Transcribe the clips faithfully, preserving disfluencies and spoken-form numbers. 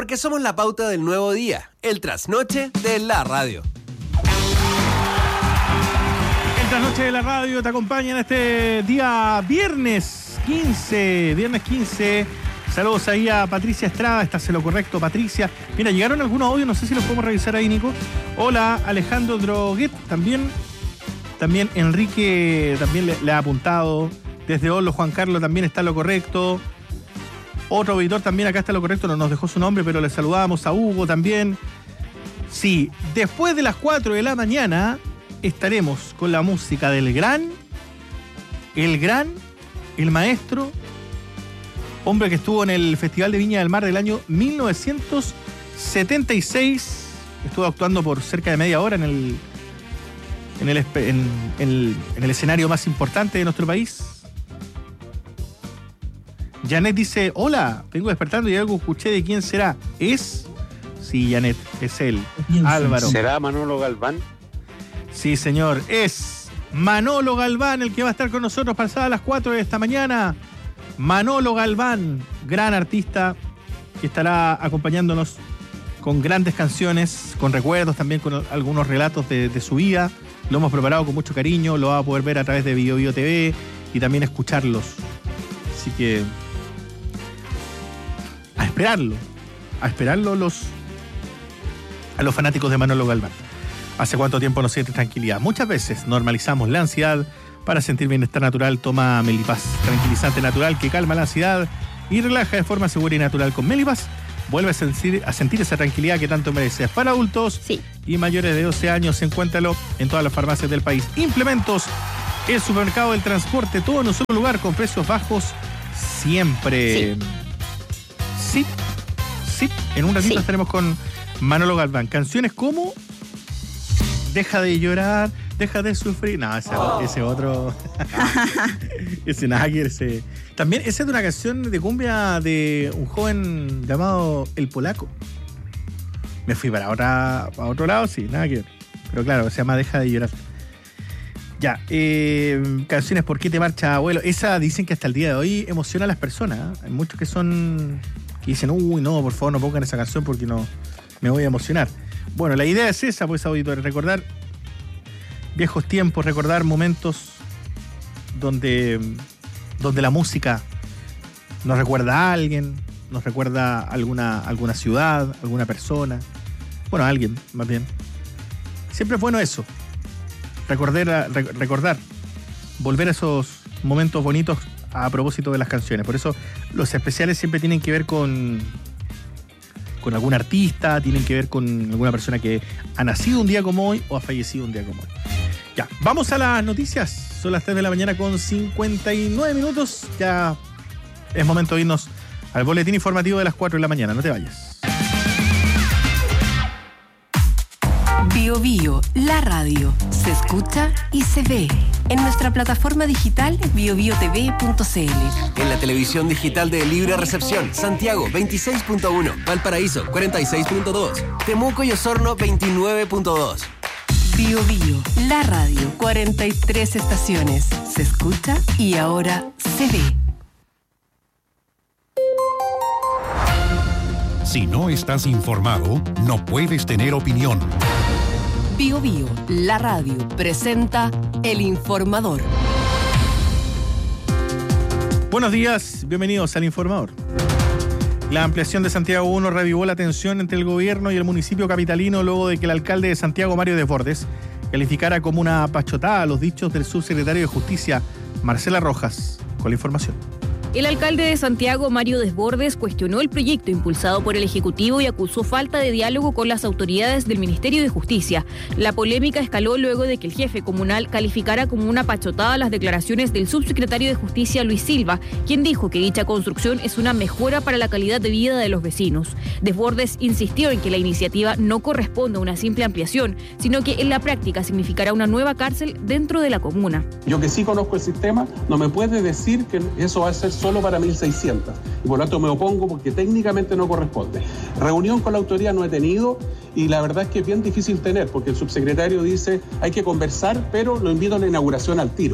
Porque somos la pauta del nuevo día, el trasnoche de la radio. El trasnoche de la radio te acompaña en este día viernes quince. Viernes quince. Saludos ahí a Patricia Estrada, estás en lo correcto, Patricia. Mira, llegaron algunos audios, no sé si los podemos revisar ahí, Nico. Hola, Alejandro Droguet, también, también Enrique también le, le ha apuntado. Desde Olo, Juan Carlos también está en lo correcto. Otro auditor también acá está en lo correcto, no nos dejó su nombre, pero le saludamos a Hugo también. Sí, después de las cuatro de la mañana estaremos con la música del gran, el gran, el maestro, hombre que estuvo en el Festival de Viña del Mar del año mil novecientos setenta y seis. Estuvo actuando por cerca de media hora en el, en el, en el, en el escenario más importante de nuestro país. Janet dice, hola, vengo despertando y algo escuché de quién será. ¿Es? Sí, Janet, es él, Álvaro. ¿Será Manolo Galván? Sí, señor, es Manolo Galván el que va a estar con nosotros pasadas las cuatro de esta mañana. Manolo Galván, gran artista que estará acompañándonos con grandes canciones, con recuerdos, también con algunos relatos de, de su vida. Lo hemos preparado con mucho cariño, lo va a poder ver a través de Bio Bio T V y también escucharlos. Así que a esperarlo, a esperarlo los, a los fanáticos de Manolo Galván. ¿Hace cuánto tiempo no sientes tranquilidad? Muchas veces normalizamos la ansiedad. Para sentir bienestar natural, toma Melipaz, tranquilizante natural que calma la ansiedad y relaja de forma segura y natural. Con Melipaz vuelve a sentir, a sentir esa tranquilidad que tanto mereces. Para adultos sí. y mayores de doce años, encuéntralo en todas las farmacias del país. Implementos, el supermercado del transporte, todo en un solo lugar con precios bajos siempre. Sí, sí. sí. En un ratito sí. estaremos con Manolo Galván. Canciones como Deja de llorar, deja de sufrir. No, ese, oh. ese otro. ese Nagger, ese. También, esa es de una canción de cumbia de un joven llamado El Polaco. Me fui para, otra, para otro lado, sí, nada que ver. Pero claro, se llama Deja de llorar. Ya, eh, canciones ¿Por qué te marcha, abuelo? Esa dicen que hasta el día de hoy emociona a las personas. ¿eh? Hay muchos que son. que dicen, uy, no, por favor, no pongan esa canción porque no me voy a emocionar. Bueno, la idea es esa, pues, auditores, recordar viejos tiempos, recordar momentos donde, donde la música nos recuerda a alguien, nos recuerda a alguna, alguna ciudad, alguna persona, bueno, a alguien, más bien. Siempre es bueno eso, recordar, recordar, volver a esos momentos bonitos a propósito de las canciones. Por eso los especiales siempre tienen que ver con... con algún artista, tienen que ver con alguna persona que ha nacido un día como hoy o ha fallecido un día como hoy. Ya, vamos a las noticias. Son las tres de la mañana con cincuenta y nueve minutos. Ya es momento de irnos al boletín informativo de las cuatro de la mañana. No te vayas. Bio Bio, la radio. Se escucha y se ve. En nuestra plataforma digital bio bio t v punto c l. En la televisión digital de Libre Recepción, Santiago veintiséis punto uno, Valparaíso cuarenta y seis punto dos, Temuco y Osorno veintinueve punto dos. Bio Bio, la radio. cuarenta y tres estaciones. Se escucha y ahora se ve. Si no estás informado, no puedes tener opinión. Bio Bio, la radio, presenta El Informador. Buenos días, bienvenidos al Informador. La ampliación de Santiago uno revivó la tensión entre el gobierno y el municipio capitalino luego de que el alcalde de Santiago, Mario Desbordes, calificara como una pachotada los dichos del subsecretario de Justicia, Marcela Rojas. Con la información. El alcalde de Santiago, Mario Desbordes, cuestionó el proyecto impulsado por el Ejecutivo y acusó falta de diálogo con las autoridades del Ministerio de Justicia. La polémica escaló luego de que el jefe comunal calificara como una pachotada las declaraciones del subsecretario de Justicia, Luis Silva, quien dijo que dicha construcción es una mejora para la calidad de vida de los vecinos. Desbordes insistió en que la iniciativa no corresponde a una simple ampliación, sino que en la práctica significará una nueva cárcel dentro de la comuna. Yo que sí conozco el sistema, no me puede decir que eso va a ser solo para mil seiscientos y por lo tanto me opongo porque técnicamente no corresponde. Reunión con la autoridad no he tenido y la verdad es que es bien difícil tener porque el subsecretario dice hay que conversar, pero lo invito a la inauguración al tiro.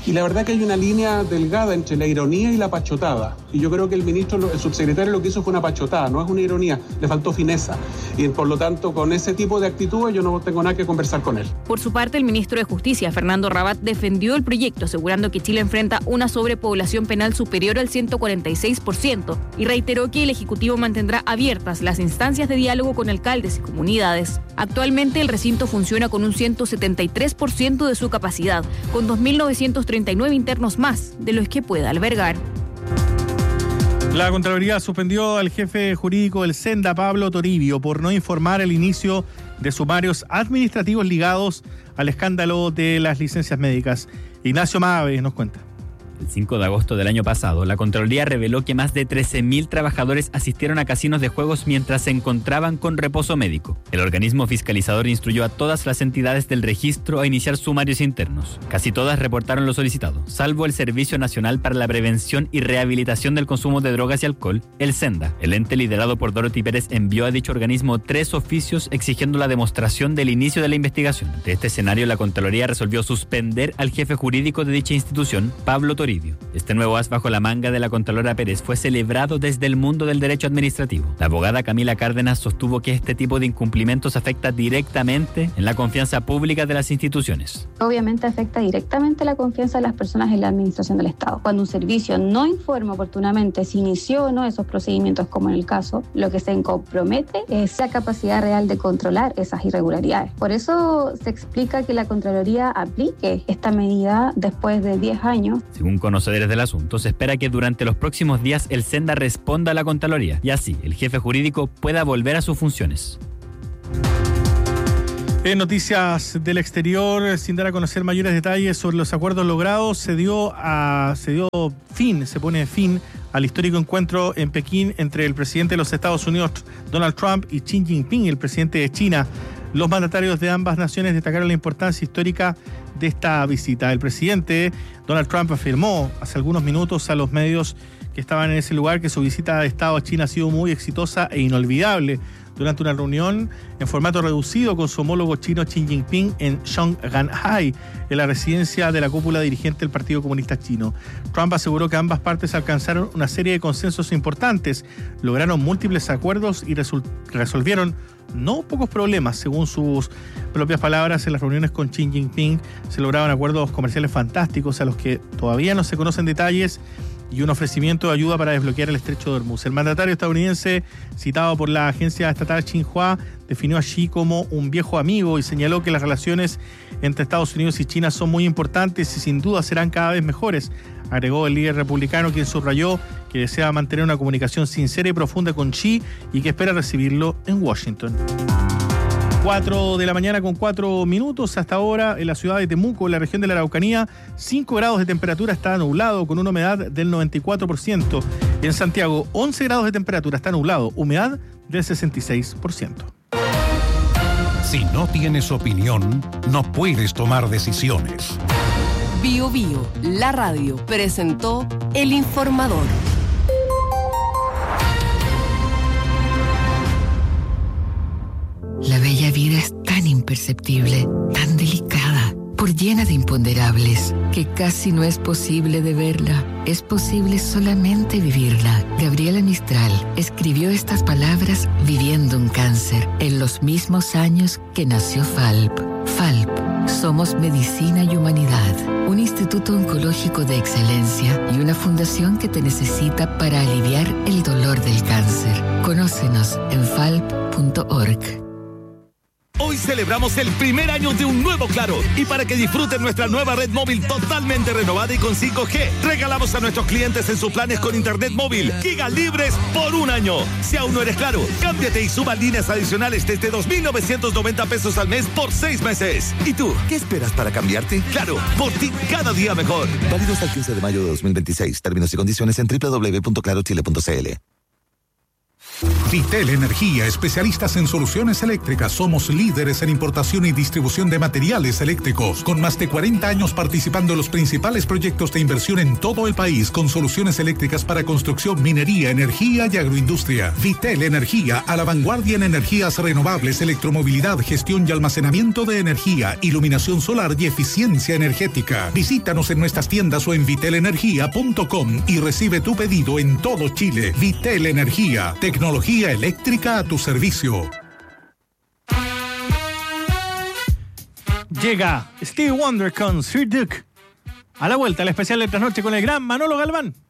Y la verdad que hay una línea delgada entre la ironía y la pachotada. Y yo creo que el ministro, el subsecretario lo que hizo fue una pachotada, no es una ironía, le faltó fineza. Y por lo tanto, con ese tipo de actitudes yo no tengo nada que conversar con él. Por su parte, el ministro de Justicia, Fernando Rabat, defendió el proyecto, asegurando que Chile enfrenta una sobrepoblación penal superior al ciento cuarenta y seis por ciento y reiteró que el Ejecutivo mantendrá abiertas las instancias de diálogo con alcaldes y comunidades. Actualmente, el recinto funciona con un ciento setenta y tres por ciento de su capacidad, con dos mil novecientos treinta y nueve internos más de los que pueda albergar. La Contraloría suspendió al jefe jurídico del Senda, Pablo Toribio, por no informar el inicio de sumarios administrativos ligados al escándalo de las licencias médicas. Ignacio Mave nos cuenta. El cinco de agosto del año pasado, la Contraloría reveló que más de trece mil trabajadores asistieron a casinos de juegos mientras se encontraban con reposo médico. El organismo fiscalizador instruyó a todas las entidades del registro a iniciar sumarios internos. Casi todas reportaron lo solicitado, salvo el Servicio Nacional para la Prevención y Rehabilitación del Consumo de Drogas y Alcohol, el SENDA. El ente liderado por Dorothy Pérez envió a dicho organismo tres oficios exigiendo la demostración del inicio de la investigación. Ante este escenario, la Contraloría resolvió suspender al jefe jurídico de dicha institución, Pablo Toribio. Este nuevo as bajo la manga de la Contralora Pérez fue celebrado desde el mundo del derecho administrativo. La abogada Camila Cárdenas sostuvo que este tipo de incumplimientos afecta directamente en la confianza pública de las instituciones. Obviamente afecta directamente la confianza de las personas en la administración del Estado. Cuando un servicio no informa oportunamente si inició o no esos procedimientos, como en el caso, lo que se compromete es la capacidad real de controlar esas irregularidades. Por eso se explica que la Contraloría aplique esta medida después de diez años. Según conocedores del asunto, se espera que durante los próximos días el Senda responda a la Contraloría y así el jefe jurídico pueda volver a sus funciones. En noticias del exterior, sin dar a conocer mayores detalles sobre los acuerdos logrados, se dio, a, se dio fin, se pone fin al histórico encuentro en Pekín entre el presidente de los Estados Unidos, Donald Trump, y Xi Jinping, el presidente de China. Los mandatarios de ambas naciones destacaron la importancia histórica de esta visita. El presidente Donald Trump afirmó hace algunos minutos a los medios que estaban en ese lugar que su visita de Estado a China ha sido muy exitosa e inolvidable. Durante una reunión en formato reducido con su homólogo chino Xi Jinping en Shanghái, en la residencia de la cúpula dirigente del Partido Comunista Chino. Trump aseguró que ambas partes alcanzaron una serie de consensos importantes, lograron múltiples acuerdos y resol- resolvieron no pocos problemas. Según sus propias palabras, en las reuniones con Xi Jinping se lograron acuerdos comerciales fantásticos a los que todavía no se conocen detalles y un ofrecimiento de ayuda para desbloquear el estrecho de Hormuz. El mandatario estadounidense, citado por la agencia estatal Xinhua, definió a Xi como un viejo amigo y señaló que las relaciones entre Estados Unidos y China son muy importantes y sin duda serán cada vez mejores. Agregó el líder republicano, quien subrayó que desea mantener una comunicación sincera y profunda con Xi y que espera recibirlo en Washington. cuatro de la mañana con cuatro minutos. Hasta ahora en la ciudad de Temuco, en la región de la Araucanía, cinco grados de temperatura, está nublado con una humedad del noventa y cuatro por ciento. En Santiago, once grados de temperatura, está nublado, humedad del sesenta y seis por ciento. Si no tienes opinión, no puedes tomar decisiones. Bio Bio, la radio, presentó El Informador. La bella vida es tan imperceptible, tan delicada, por llena de imponderables, que casi no es posible de verla. Es posible solamente vivirla. Gabriela Mistral escribió estas palabras viviendo un cáncer en los mismos años que nació Falp. Falp, somos medicina y humanidad, un instituto oncológico de excelencia y una fundación que te necesita para aliviar el dolor del cáncer. Conócenos en falp punto org. Hoy celebramos el primer año de un nuevo Claro y para que disfruten nuestra nueva red móvil totalmente renovada y con cinco G, regalamos a nuestros clientes en sus planes con internet móvil giga libres por un año. Si aún no eres Claro, cámbiate y suba líneas adicionales desde dos mil novecientos noventa pesos al mes por seis meses. ¿Y tú, qué esperas para cambiarte? Claro, por ti cada día mejor. Válido hasta el quince de mayo de dos mil veintiséis. Términos y condiciones en doble u doble u doble u punto claro chile punto c l. Vitel Energía, especialistas en soluciones eléctricas. Somos líderes en importación y distribución de materiales eléctricos, con más de cuarenta años participando en los principales proyectos de inversión en todo el país, con soluciones eléctricas para construcción, minería, energía y agroindustria. Vitel Energía, a la vanguardia en energías renovables, electromovilidad, gestión y almacenamiento de energía, iluminación solar y eficiencia energética. Visítanos en nuestras tiendas o en vitel energía punto com y recibe tu pedido en todo Chile. Vitel Energía, tecnología eléctrica a tu servicio. Llega Stevie Wonder con Sir Duke. A la vuelta, el especial de Trasnoche con el gran Manolo Galván.